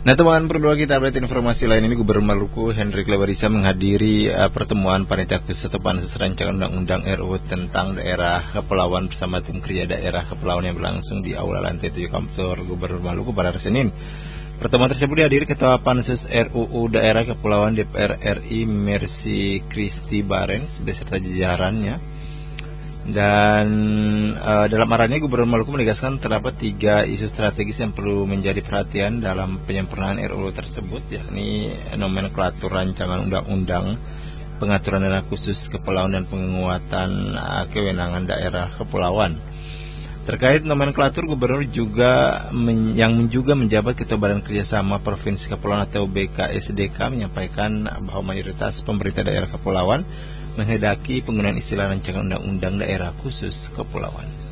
Nah teman berdua, kita update informasi lain ini. Gubernur Maluku Hendrik Lewarisa menghadiri pertemuan panitia khusus atau pansus rancangan undang-undang RUU tentang daerah kepulauan bersama tim kerja daerah kepulauan yang berlangsung di aula lantai 7 kantor Gubernur Maluku pada hari Senin. Pertemuan tersebut dihadiri Ketua Pansus RUU Daerah Kepulauan DPR RI Mercy Christy Barens beserta jajarannya. Dan dalam arahannya Gubernur Maluku menegaskan terdapat 3 isu strategis yang perlu menjadi perhatian dalam penyempurnaan RUU tersebut, yakni nomenklatur rancangan undang-undang, pengaturan dana khusus kepulauan, dan penguatan kewenangan daerah kepulauan. Terkait nomenklatur, Gubernur yang juga menjabat Ketua Badan Kerjasama Provinsi Kepulauan atau BKSDK menyampaikan bahwa mayoritas pemerintah daerah kepulauan menghendaki penggunaan istilah rancangan undang-undang daerah khusus kepulauan.